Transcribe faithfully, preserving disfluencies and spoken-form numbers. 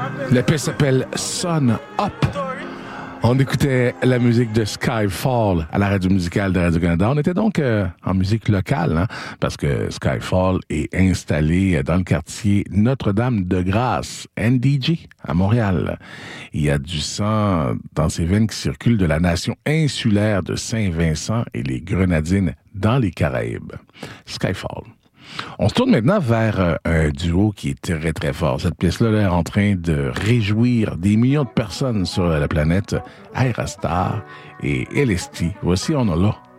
La pièce s'appelle Sun Up. On écoutait la musique de Skyfall à la radio musicale de Radio-Canada. On était donc euh, en musique locale, hein, parce que Skyfall est installé dans le quartier Notre-Dame-de-Grâce, N D G, à Montréal. Il y a du sang dans ces veines qui circulent de la nation insulaire de Saint-Vincent et les Grenadines dans les Caraïbes. Skyfall. On se tourne maintenant vers euh, un duo qui est très, très fort. Cette pièce-là est en train de réjouir des millions de personnes sur la planète. Aerostar et L S T. Voici On a là.